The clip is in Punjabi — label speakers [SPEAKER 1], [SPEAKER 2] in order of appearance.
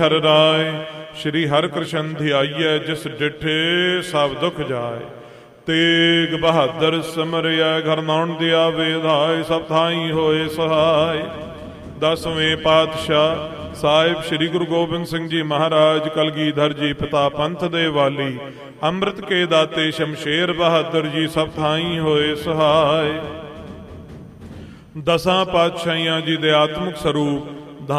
[SPEAKER 1] ਹਰਿ ਰਾਏ। ਸ਼੍ਰੀ ਹਰਿ ਕ੍ਰਿਸ਼ਨ ਧਿਆਈਐ ਜਿਸ ਡਿਠੇ ਸਭ ਦੁਖ ਜਾਏ। ਤੇਗ ਬਹਾਦਰ ਸਿਮਰਿਐ ਘਰ ਨਾਉਣ ਦਿਆ ਵੇਧਾਏ। ਸਭ ਥਾਈ ਹੋਏ ਸਹਾਏ। 10ਵੇਂ ਪਾਤਸ਼ਾਹ ਸਾਹਿਬ ਸ਼੍ਰੀ ਗੁਰੂ ਗੋਬਿੰਦ ਸਿੰਘ ਜੀ ਮਹਾਰਾਜ ਕਲਗੀਧਰ ਜੀ ਪਿਤਾ ਪੰਥ ਦੇ ਵਾਲੀ ਅੰਮ੍ਰਿਤ ਕੇ ਦਾਤੇ ਸ਼ਮਸ਼ੇਰ ਬਹਾਦਰ ਜੀ ਸਭ ਥਾਈ ਹੋਏ ਸਹਾਏ। 10 ਪਾਤਸ਼ਾਹੀਆਂ ਜੀ ਦੇ ਆਤਮਿਕ ਸਰੂਪ